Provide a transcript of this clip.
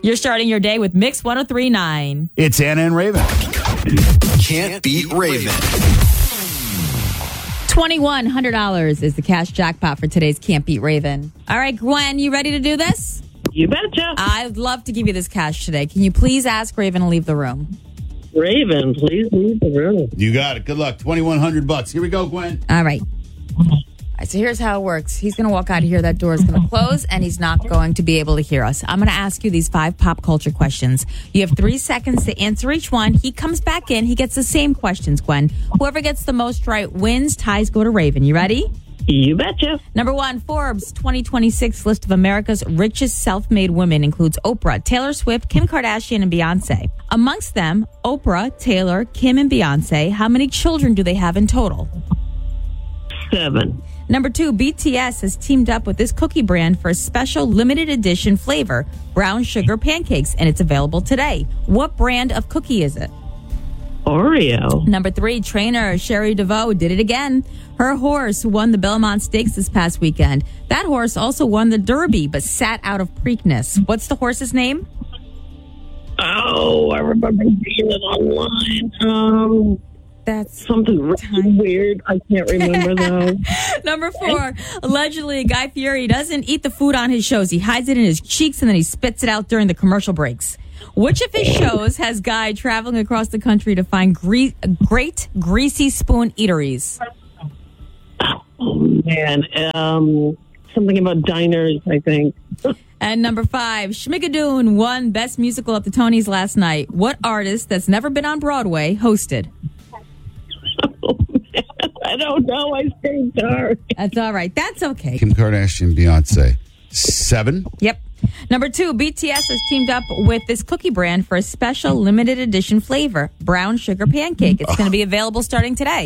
You're starting your day with Mix 103.9. It's Anna and Raven. Can't beat Raven. $2,100 is the cash jackpot for today's Can't Beat Raven. All right, Gwen, you ready to do this? You betcha. I'd love to give you this cash today. Can you please ask Raven to leave the room? Raven, please leave the room. You got it. Good luck. $2,100. Here we go, Gwen. All right. So here's how it works. He's going to walk out of here. That door is going to close, and he's not going to be able to hear us. I'm going to ask you these 5 pop culture questions. You have 3 seconds to answer each one. He comes back in. He gets the same questions, Gwen. Whoever gets the most right wins. Ties go to Raven. You ready? You betcha. Number 1, Forbes 2026 list of America's richest self-made women includes Oprah, Taylor Swift, Kim Kardashian, and Beyonce. Amongst them, Oprah, Taylor, Kim, and Beyonce, how many children do they have in total? 7. Number 2, BTS has teamed up with this cookie brand for a special limited edition flavor, brown sugar pancakes, and it's available today. What brand of cookie is it? Oreo. Number 3, trainer Sherry DeVoe did it again. Her horse won the Belmont Stakes this past weekend. That horse also won the Derby, but sat out of Preakness. What's the horse's name? Oh, I remember seeing it online. That's Something really weird. I can't remember, though. Number 4, allegedly Guy Fieri doesn't eat the food on his shows. He hides it in his cheeks and then he spits it out during the commercial breaks. Which of his shows has Guy traveling across the country to find great greasy spoon eateries? Oh, man. Something about diners, I think. And number 5, Schmigadoon won Best Musical at the Tonys last night. What artist that's never been on Broadway hosted? Oh, man. I don't know. I stayed dark. That's all right. That's okay. Kim Kardashian, Beyonce. 7. Yep. Number 2, BTS has teamed up with this cookie brand for a special limited edition flavor, brown sugar pancake. It's going to be available starting today.